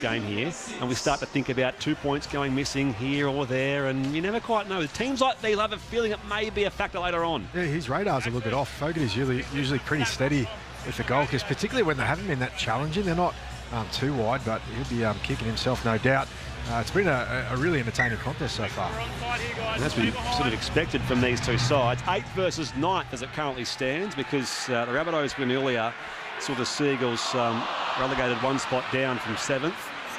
game here, and we start to think about 2 points going missing here or there, and you never quite know. Teams like these have a feeling it may be a factor later on. Yeah, his radar's a little bit off. Fogarty's usually pretty steady with the goal, because particularly when they haven't been that challenging, they're not too wide, but he'll be kicking himself, no doubt. It's been a really entertaining contest so far. And that's what we sort of expected from these two sides. 8th versus 9th as it currently stands, because the Rabbitohs win earlier saw the Seagulls relegated one spot down from 7th.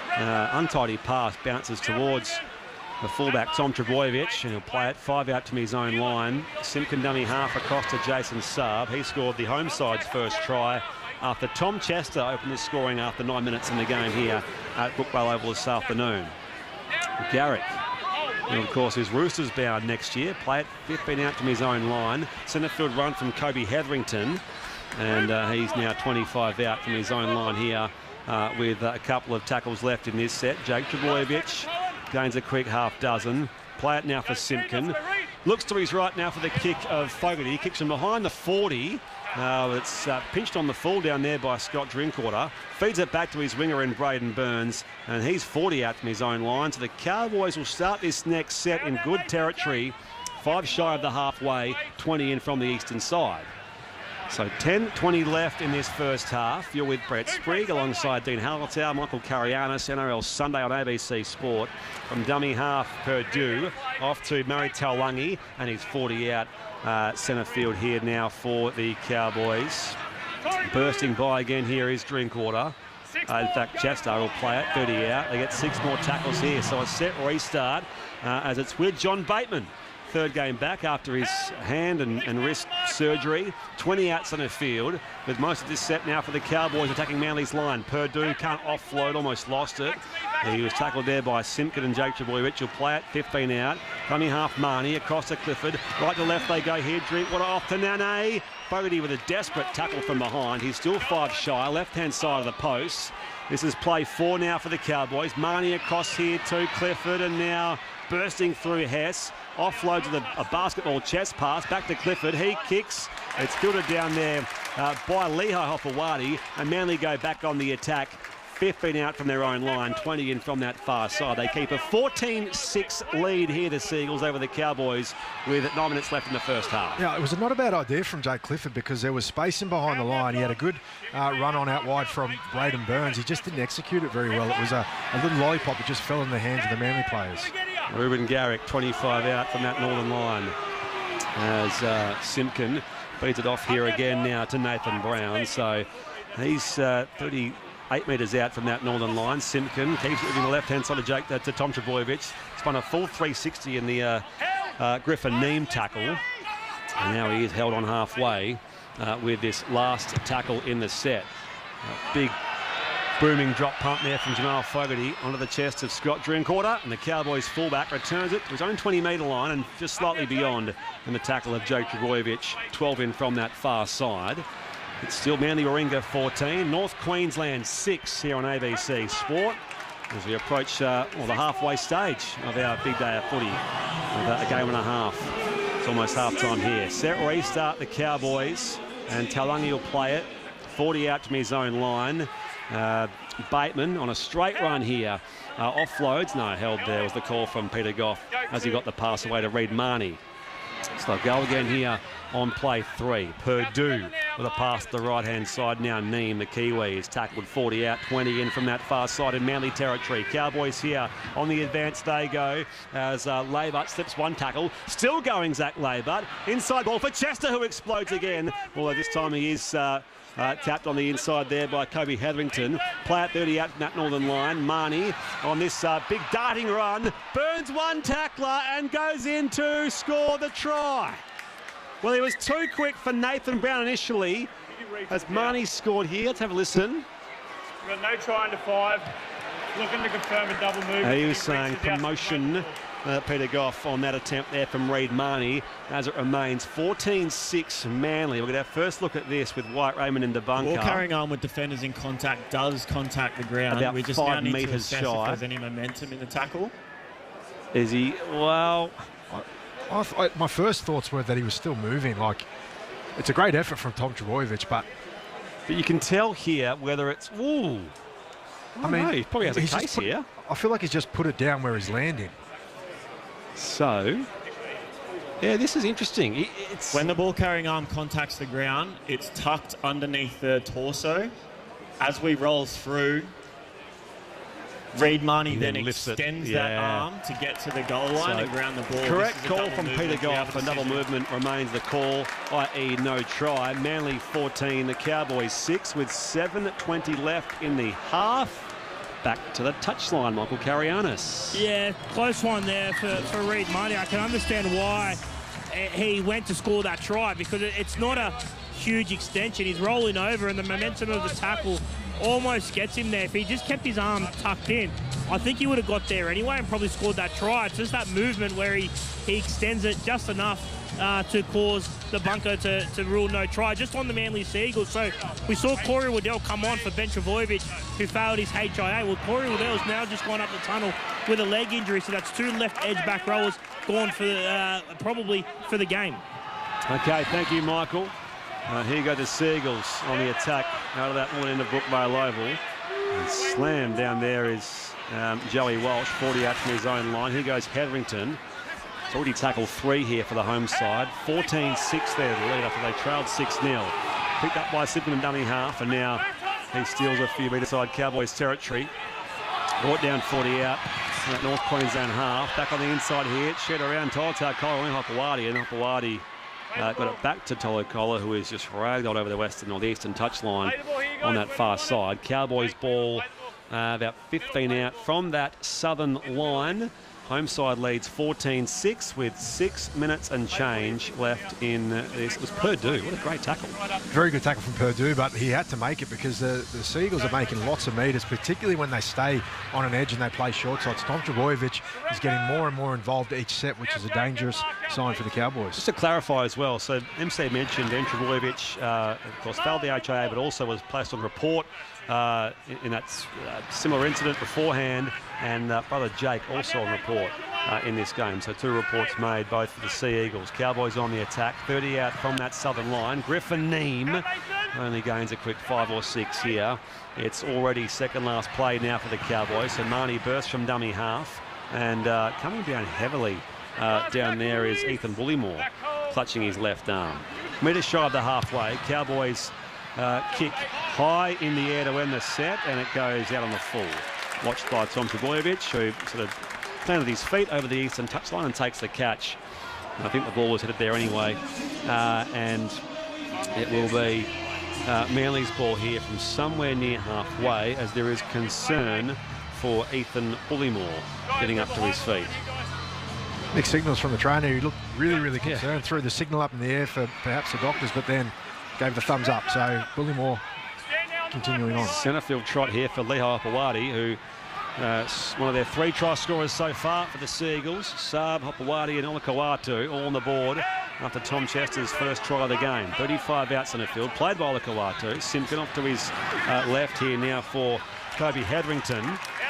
Untidy pass bounces towards the fullback Tom Trbojevic, and he'll play it 5 out to his own line. Simpkin dummy half across to Jason Saab. He scored the home side's first try after Tom Chester opened the scoring after 9 minutes in the game here at Brookvale Oval this afternoon. Garrick, and of course, is Roosters bound next year. Play it 15 out to his own line. Centre field run from Kobe Hetherington, and he's now 25 out from his own line here with a couple of tackles left in this set. Jake Trbojevic gains a quick half dozen. Play it now for Simpkin. Looks to his right now for the kick of Fogarty. Kicks him behind the 40. It's pinched on the full down there by Scott Drinkwater. Feeds it back to his winger in Braden Burns, and he's 40 out from his own line. So the Cowboys will start this next set in good territory. 5 shy of the halfway, 20 in from the eastern side. So 10-20 left in this first half. You're with Brett Sprigg alongside Dean Hallertau, Michael Carianis, NRL Sunday on ABC Sport. From dummy half, Purdue, off to Murray Taulagi, and he's 40 out centre field here now for the Cowboys. Bursting by again here is Drinkwater. In fact, Chester will play it, 30 out. They get 6 more tackles here, so a set restart as it's with John Bateman. 3rd game back after his hand and wrist surgery. 20 out centre field, with most of this set now for the Cowboys attacking Manly's line. Purdue can't offload, almost lost it. He was tackled there by Simpkin and Jake Trbojevic. Will play it, 15 out. Dummy half Marnie across to Clifford. Right to left they go here. Drinkwater off to Nane. Fogarty with a desperate tackle from behind. He's still 5 shy, left-hand side of the post. This is play 4 now for the Cowboys. Marnie across here to Clifford, and now bursting through Hess. Offload to a basketball chest pass, back to Clifford. He kicks. It's filtered down there by Lehigh Hofawadi, and Manly go back on the attack. 15 out from their own line, 20 in from that far side. They keep a 14-6 lead here, the Seagulls, over the Cowboys with 9 minutes left in the first half. Yeah, it was not a bad idea from Jake Clifford, because there was spacing behind the line. He had a good run on out wide from Braden Burns. He just didn't execute it very well. It was a little lollipop that just fell in the hands of the Manly players. Ruben Garrick, 25 out from that northern line, as Simpkin feeds it off here again now to Nathan Brown. So he's 38 metres out from that northern line. Simpkin keeps it moving the left-hand side of Jake to Tom Trbojevic. Spun a full 360 in the Griffin Neem tackle. And now he is held on halfway with this last tackle in the set. Big booming drop pump there from Jamal Fogarty onto the chest of Scott Drinkwater, and the Cowboys fullback returns it to his own 20-metre line and just slightly beyond in the tackle of Jake Trbojevic, 12 in from that far side. It's still Manly Warringah 14, North Queensland 6 here on ABC Sport as we approach the halfway stage of our big day of footy, about a game and a half. It's almost half-time here. Set restart the Cowboys, and Taulagi will play it, 40 out to his own line. Bateman on a straight run here. Offloads, no, held there was the call from Peter Goff as he got the pass away to Reid Marnie. So go again here on play 3. Purdue with a pass to the right-hand side now. Neem, the Kiwi, is tackled 40 out, 20 in from that far side in Manly territory. Cowboys here on the advance they go as Laybutt slips one tackle. Still going Zach Laybutt. Inside ball for Chester, who explodes again. Although this time he is tapped on the inside there by Kobe Hetherington. Play at 30 out from that northern line. Marnie on this big darting run. Burns one tackler and goes in to score the try. Well, he was too quick for Nathan Brown initially as Marnie scored here. Let's have a listen. We've got no try under 5. Looking to confirm a double move. He was saying promotion, Peter Goff, on that attempt there from Reid Marnie, as it remains 14-6 Manly. We'll get our first look at this with White Raymond in the bunker. Ball carrying on with defenders in contact, does contact the ground. About we just 5 now need to metres assess shy. if there's any momentum in the tackle. Is he? Well, My first thoughts were that he was still moving. Like, it's a great effort from Tom Trbojevic, but you can tell here whether it's... Ooh. I mean, he probably has a he's just case put- here. I feel like he's just put it down where he's landing. So, yeah, this is interesting. It's When the ball carrying arm contacts the ground, it's tucked underneath the torso. As we roll through, Reid Marnie then lifts it. extends that arm to get to the goal line and ground the ball. Correct This is a call double from movement. Peter We Goff. have a A double decision. movement remains the call, i.e. no try. Manly 14, the Cowboys 6 with 7:20 left in the half. Back to the touchline, Michael Carianis. Yeah, close one there for Reid Marnie. I can understand why he went to score that try, because it's not a huge extension. He's rolling over and the momentum of the tackle almost gets him there. If he just kept his arm tucked in, I think he would have got there anyway and probably scored that try. It's just that movement where he extends it just enough to cause the bunker to rule no try, just on the Manly Seagulls. So we saw Corey Waddell come on for Ben Trbojevic, who failed his HIA. Well, Corey Waddell's now just gone up the tunnel with a leg injury, so that's 2 left edge back rowers gone for probably for the game. Okay, thank you, Michael. Here go the Seagulls on the attack out of that one end of Brookvale Oval. And slammed down there is Joey Walsh, 40 out from his own line. Here goes Hetherington. He's already tackled 3 here for the home side. 14-6 there, the lead after they trailed 6-0. Picked up by Sidman and dummy half, and now he steals a few metre side Cowboys territory. Brought down 40 out. That North Queensland half. Back on the inside here. Shed around Tolata Kola and Hopewadi. And Hopewadi got it back to Tolo Kola, who is just ragged all over the western or the eastern touchline on that far side. Cowboys ball about 15 out from that southern line. Home side leads 14-6 with 6 minutes and change left in this. It was Purdue. What a great tackle. Very good tackle from Purdue, but he had to make it because the Seagulls are making lots of metres, particularly when they stay on an edge and they play short sides. Tom Trbojevic is getting more and more involved each set, which is a dangerous sign for the Cowboys. Just to clarify as well, so MC mentioned Ben Trbojevic, of course, failed the HIA, but also was placed on report in that similar incident beforehand, and brother Jake also on report in this game. So 2 reports made, both for the Sea Eagles. Cowboys on the attack, 30 out from that southern line. Griffin Neame only gains a quick 5 or 6 here. It's already second last play now for the Cowboys. So Marnie bursts from dummy half, and coming down heavily down there is Ethan Bullimore, clutching his left arm. Metres shy of the halfway. Cowboys kick high in the air to end the set, and it goes out on the full. Watched by Tom Trbojevic, who sort of planted his feet over the eastern touchline and takes the catch. I think the ball was headed there anyway, and it will be Manly's ball here from somewhere near halfway, as there is concern for Ethan Bullimore getting up to his feet. Mixed signals from the trainer, who looked really, really concerned. Threw the signal up in the air for perhaps the doctors, but then gave the thumbs up. So Bullimore continuing on. Centrefield trot here for Lehigh Hopewadi, who one of their 3 try scorers so far for the Sea Eagles. Saab, Hopewadi and Olakau'atu all on the board after Tom Chester's first try of the game. 35 out centrefield, played by Olakau'atu. Simpkin off to his left here now for Kobe Hetherington.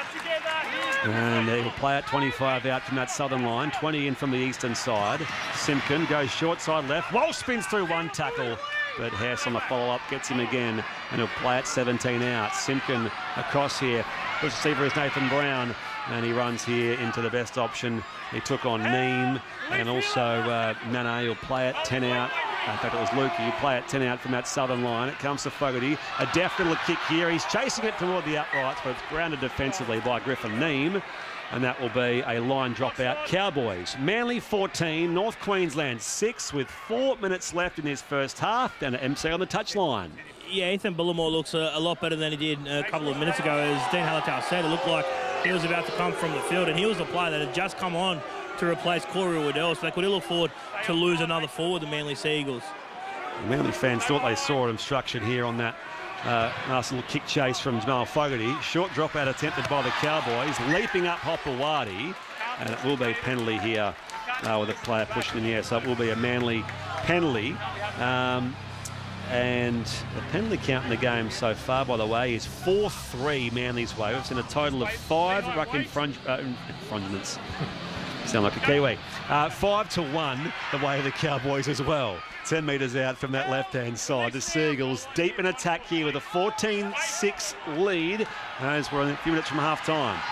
And he will play it 25 out from that southern line, 20 in from the eastern side. Simpkin goes short side left. Walsh spins through one tackle, but Hess on the follow-up gets him again, and he'll play it 17 out. Simpkin across here. First receiver is Nathan Brown, and he runs here into the best option. He took on Neame, and also Nane. He'll play it 10 out. In fact, it was Lukey. He'll play it 10 out from that southern line. It comes to Fogarty. A deft little kick here. He's chasing it toward the uprights, but it's grounded defensively by Griffin Neame. And that will be a line dropout. Cowboys, Manly 14, North Queensland 6 with 4 minutes left in his first half. Down to MC on the touchline. Yeah, Ethan Bullimore looks a lot better than he did a couple of minutes ago. As Dean Hallertau said, it looked like he was about to come from the field, and he was the player that had just come on to replace Corey Waddell, so they could ill afford to lose another forward, the Manly Sea Eagles. Manly fans thought they saw an obstruction here on that nice little kick chase from Jamal Fogarty. Short dropout attempted by the Cowboys, leaping up Hopewadi, and it will be penalty here with a player pushing in the air, so it will be a Manly penalty. And the penalty count in the game so far, by the way, is 4-3 Manly's way. We've seen a total of 5 ruck infringements. Sound like a Kiwi. 5-1 the way of the Cowboys as well. 10 metres out from that left-hand side. The Seagulls deep in attack here with a 14-6 lead as we're a few minutes from half-time.